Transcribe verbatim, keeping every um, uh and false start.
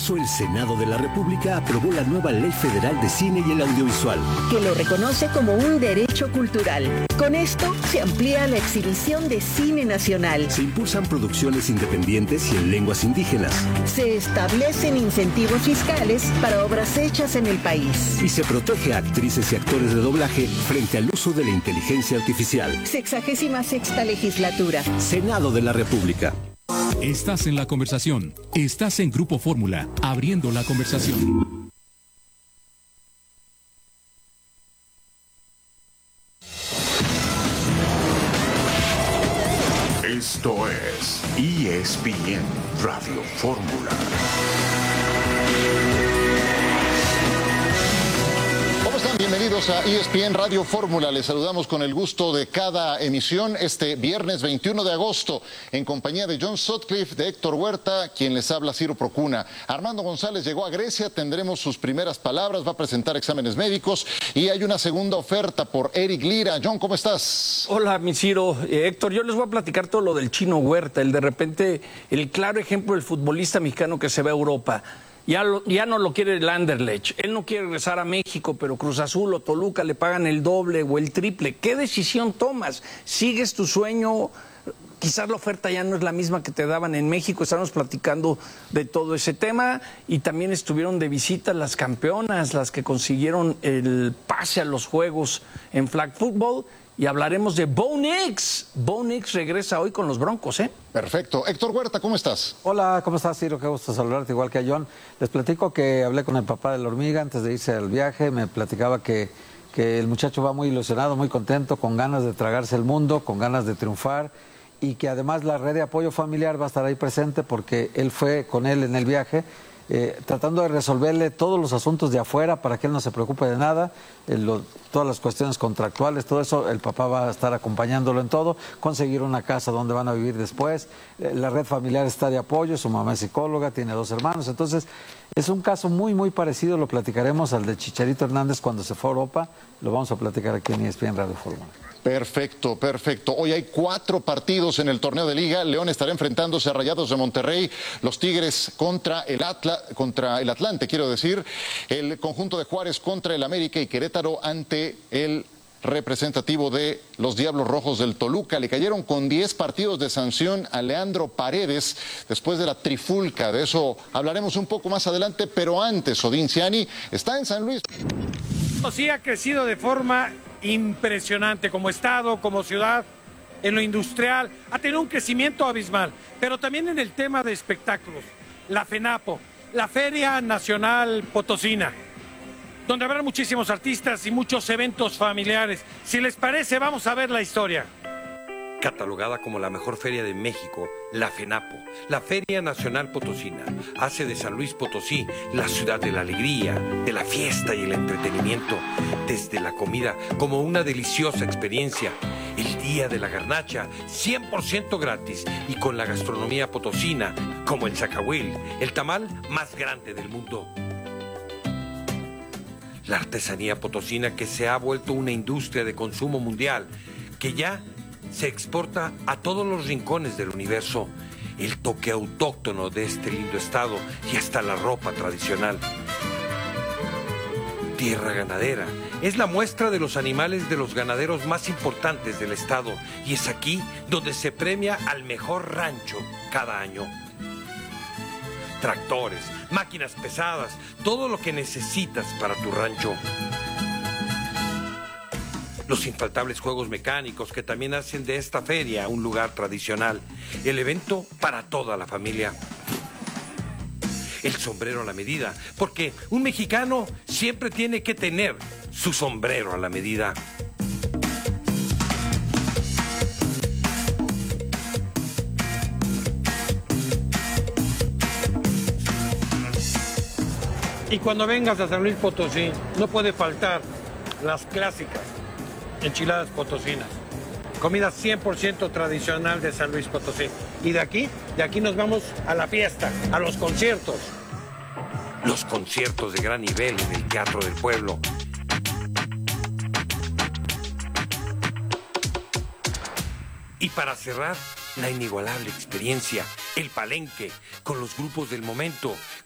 El Senado de la República aprobó la nueva Ley Federal de Cine y el Audiovisual, que lo reconoce como un derecho cultural. Con esto se amplía la exhibición de cine nacional. Se impulsan producciones independientes y en lenguas indígenas. Se establecen incentivos fiscales para obras hechas en el país. Y se protege a actrices y actores de doblaje frente al uso de la inteligencia artificial. Sexagésima sexta legislatura. Senado de la República. Estás en la conversación. Estás en Grupo Fórmula, abriendo la conversación. Esto es E S P N Radio Fórmula. Bienvenidos a E S P N Radio Fórmula. Les saludamos con el gusto de cada emisión este viernes veintiuno de agosto en compañía de John Sutcliffe, de Héctor Huerta, quien les habla Ciro Procuna. Armando González llegó a Grecia, tendremos sus primeras palabras, va a presentar exámenes médicos y hay una segunda oferta por Eric Lira. John, ¿cómo estás? Hola, mi Ciro. Eh, Héctor, yo les voy a platicar todo lo del Chino Huerta, el de repente, el claro ejemplo del futbolista mexicano que se va a Europa. Ya, lo, ya no lo quiere el Anderlecht, él no quiere regresar a México, pero Cruz Azul o Toluca le pagan el doble o el triple. ¿Qué decisión tomas? ¿Sigues tu sueño? Quizás la oferta ya no es la misma que te daban en México. Estamos platicando de todo ese tema y también estuvieron de visita las campeonas, las que consiguieron el pase a los juegos en flag football. Y hablaremos de Bo Nix. Bo Nix regresa hoy con los Broncos, ¿eh? Perfecto. Héctor Huerta, ¿cómo estás? Hola, ¿cómo estás, Ciro? Qué gusto saludarte, igual que a John. Les platico que hablé con el papá de la hormiga antes de irse al viaje. Me platicaba que, que el muchacho va muy ilusionado, muy contento, con ganas de tragarse el mundo, con ganas de triunfar. Y que además la red de apoyo familiar va a estar ahí presente porque él fue con él en el viaje. Eh, tratando de resolverle todos los asuntos de afuera para que él no se preocupe de nada, eh, lo, todas las cuestiones contractuales, todo eso, el papá va a estar acompañándolo en todo, conseguir una casa donde van a vivir después, eh, la red familiar está de apoyo, su mamá es psicóloga, tiene dos hermanos, entonces es un caso muy muy parecido, lo platicaremos al de Chicharito Hernández cuando se fue a Europa, lo vamos a platicar aquí en E S P N Radio Fórmula. Perfecto, perfecto. Hoy hay cuatro partidos en el torneo de Liga. León estará enfrentándose a Rayados de Monterrey, los Tigres contra el Atla, contra el Atlante, quiero decir, el conjunto de Juárez contra el América y Querétaro ante el representativo de los Diablos Rojos del Toluca. Le cayeron con diez partidos de sanción a Leandro Paredes después de la trifulca. De eso hablaremos un poco más adelante, pero antes, Odín Ciani está en San Luis. Sí, ha crecido de forma impresionante como estado, como ciudad, en lo industrial, ha tenido un crecimiento abismal, pero también en el tema de espectáculos, la FENAPO, la Feria Nacional Potosina, donde habrá muchísimos artistas y muchos eventos familiares. Si les parece, vamos a ver la historia. Catalogada como la mejor feria de México, la FENAPO, la Feria Nacional Potosina, hace de San Luis Potosí la ciudad de la alegría, de la fiesta y el entretenimiento, desde la comida como una deliciosa experiencia, el día de la garnacha, cien por ciento gratis, y con la gastronomía potosina, como el zacahuil, el tamal más grande del mundo. La artesanía potosina que se ha vuelto una industria de consumo mundial, que ya se exporta a todos los rincones del universo, el toque autóctono de este lindo estado y hasta la ropa tradicional. Tierra ganadera es la muestra de los animales de los ganaderos más importantes del estado y es aquí donde se premia al mejor rancho cada año. Tractores, máquinas pesadas, todo lo que necesitas para tu rancho. Los infaltables juegos mecánicos que también hacen de esta feria un lugar tradicional. El evento para toda la familia. El sombrero a la medida, porque un mexicano siempre tiene que tener su sombrero a la medida. Y cuando vengas a San Luis Potosí, no puede faltar las clásicas enchiladas potosinas. Comida cien por ciento tradicional de San Luis Potosí. Y de aquí, de aquí nos vamos a la fiesta, a los conciertos. Los conciertos de gran nivel en el Teatro del Pueblo. Y para cerrar, la inigualable experiencia, el Palenque, con los grupos del momento,